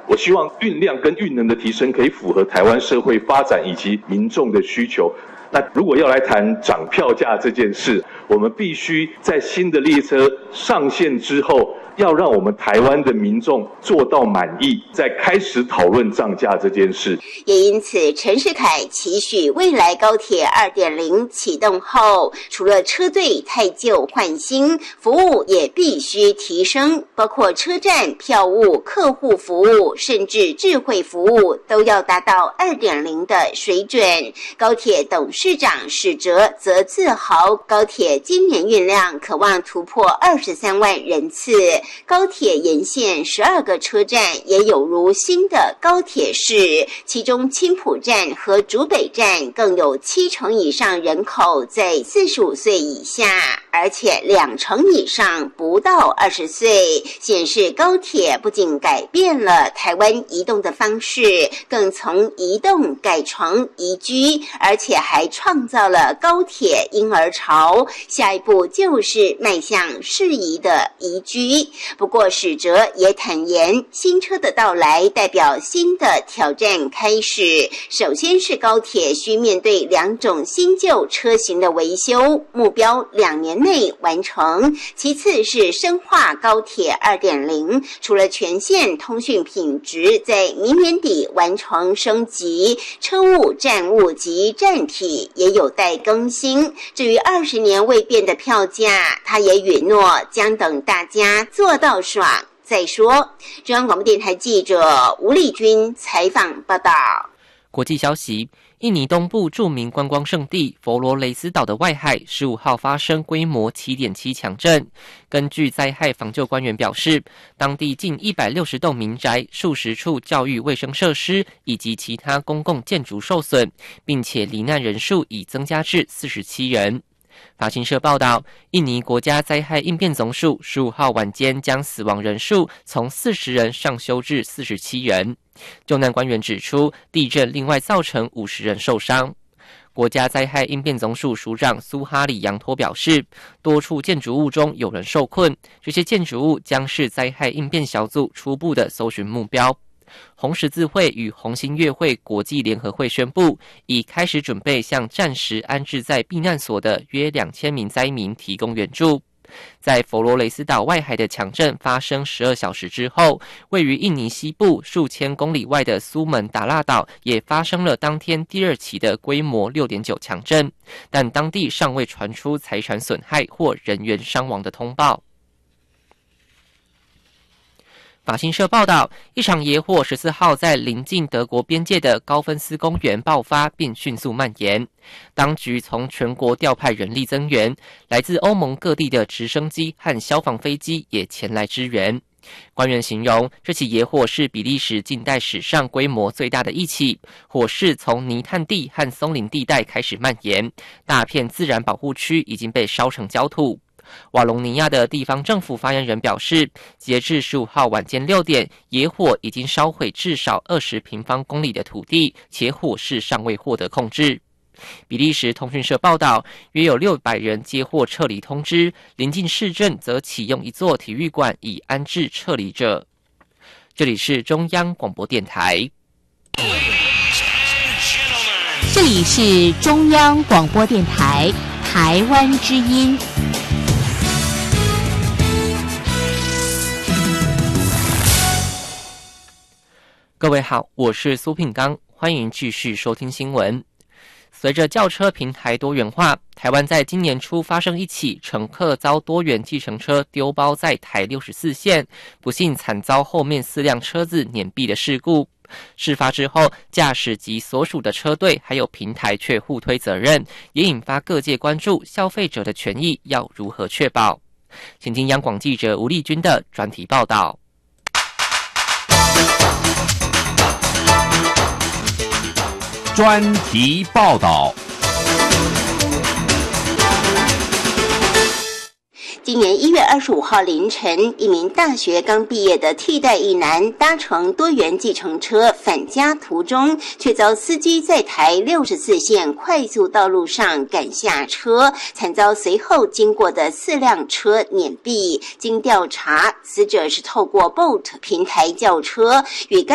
我希望运量跟运能的提升可以符合台湾社会发展以及民众的需求。那如果要来谈涨票价这件事，我们必须在新的列车上线之后，要让我们台湾的民众做到满意，再开始讨论涨价这件事。 也因此，陈世凯期许未来高铁 2.0 启动后，除了车队汰旧换新，服务也必须提升，包括车站、票务、客户服务，甚至智慧服务都要达到 2.0 的水准。高铁董事长史哲则自豪，高铁今年运量可望突破23万人次。高铁沿线12个车站也有如新的高铁市，其中青埔站和竹北站更有70%以上人口在45岁以下，而且20%以上不到20岁，显示高铁不仅改变了台湾移动的方式，更从移动改成宜居，而且还创造了高铁婴儿潮，下一步就是迈向适宜的宜居。不过史哲也坦言，新车的到来代表新的挑战开始，首先是高铁需面对2种新旧车型的维修，目标2年内完成，其次是深化高铁 2.0， 除了全线通讯品质在明年底完成升级，车务、站务及站体也有待更新。至于20年未变的票价，他也允诺将等大家做到爽再说。中央广播电台记者吴丽君采访报道。 国际消息，印尼东部著名观光胜地佛罗雷斯岛的外海15号发生规模 7.7 强震。根据灾害防救官员表示，当地近160栋民宅、数十处教育卫生设施以及其他公共建筑受损，并且罹难人数已增加至47人。法新社报道，印尼国家灾害应变总署15号晚间将死亡人数从40人上修至47人。救难官员指出，地震另外造成50人受伤。国家灾害应变总署署长苏哈里扬托表示，多处建筑物中有人受困，这些建筑物将是灾害应变小组初步的搜寻目标。红十字会与红新月会国际联合会宣布，已开始准备向暂时安置在避难所的约2000名灾民提供援助。在佛罗雷斯岛外海的强震发生12小时之后，位于印尼西部数千公里外的苏门答腊岛也发生了当天第2起的规模 6.9 强震，但当地尚未传出财产损害或人员伤亡的通报。法新社报道，一场野火14号在临近德国边界的高芬斯公园爆发并迅速蔓延。当局从全国调派人力增援，来自欧盟各地的直升机和消防飞机也前来支援。官员形容，这起野火是比利时近代史上规模最大的一起，火势从泥炭地和松林地带开始蔓延，大片自然保护区已经被烧成焦土。瓦隆尼亚的地方政府发言人表示，截至15号晚间6点，野火已经烧毁至少20平方公里的土地，且火势尚未获得控制。比利时通讯社报道，约有600人接获撤离通知，邻近市镇则启用一座体育馆以安置撤离者。这里是中央广播电台。 这里是中央广播电台台湾之音。 各位好，我是苏聘刚，欢迎继续收听新闻。随着轿车平台多元化，台湾在今年初发生一起乘客遭多元计程车丢包在台64线，不幸惨遭后面4辆车子碾毙的事故。事发之后，驾驶及所属的车队还有平台却互推责任，也引发各界关注消费者的权益要如何确保。请听央广记者吴丽君的专题报道。 专题报道。 今年1月25号凌晨，一名大学刚毕业的替代役男搭乘多元计程车返家途中，却遭司机在台64线快速道路上赶下车，惨遭随后经过的4辆车碾毙。经调查，死者是透过 Bolt 平台轿车与